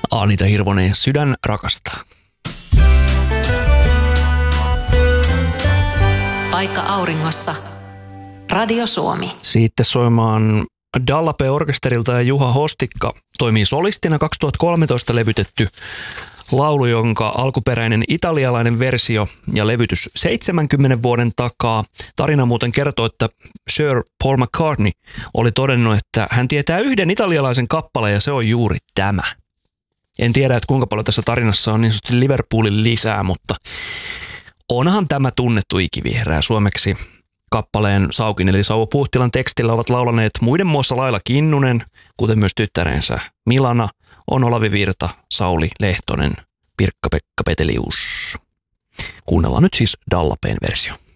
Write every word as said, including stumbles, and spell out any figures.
Anita Hirvonen, Sydän rakastaa. Paikka auringossa. Radio Suomi. Sitten soimaan Dallape-orkesterilta ja Juha Hostikka toimii solistina kaksituhattakolmetoista levytetty laulu, jonka alkuperäinen italialainen versio ja levytys seitsemänkymmenen vuoden takaa. Tarina muuten kertoo, että Sir Paul McCartney oli todennut, että hän tietää yhden italialaisen kappaleen ja se on juuri tämä. En tiedä, että kuinka paljon tässä tarinassa on niin sanotusti Liverpoolin lisää, mutta onhan tämä tunnettu ikivihreä suomeksi. Kappaleen Saukin eli Sauvo Puhtilan tekstillä ovat laulaneet muiden muassa Laila Kinnunen, kuten myös tyttärensä Milana, on Olavi Virta, Sauli Lehtonen, Pirkka-Pekka Petelius. Kuunnellaan nyt siis Dallapeen versio.